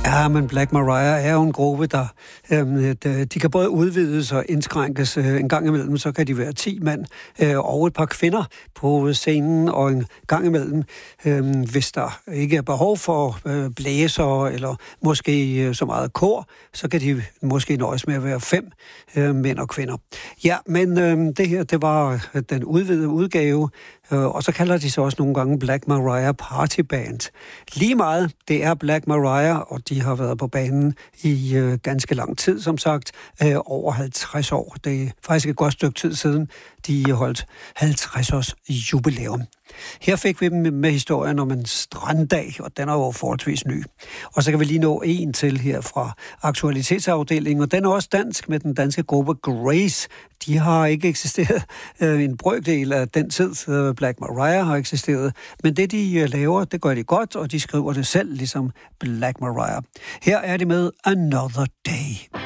Ja, men Black Mariah er jo en gruppe, der de kan både udvides og indskrænkes. En gang imellem, så kan de være 10 mand og et par kvinder på scenen, og en gang imellem, hvis der ikke er behov for blæsere eller måske så meget kor, så kan de måske nøjes med at være 5 mænd og kvinder. Ja, men det her, det var den udvidede udgave, og så kalder de sig også nogle gange Black Mariah Party Band. Lige meget, det er Black Mariah, og de har været på banen i ganske lang tid, som sagt, over 50 år. Det er faktisk et godt stykke tid siden, de holdt 50 års jubilæum. Her fik vi dem med historien om en stranddag, og den er jo forholdsvis ny. Og så kan vi lige nå en til her fra aktualitetsafdelingen, og den er også dansk med den danske gruppe Grace. De har ikke eksisteret en brøkdel af den tid, Black Mariah har eksisteret, men det de laver, det gør de godt, og de skriver det selv, ligesom Black Mariah. Her er det med Another Day.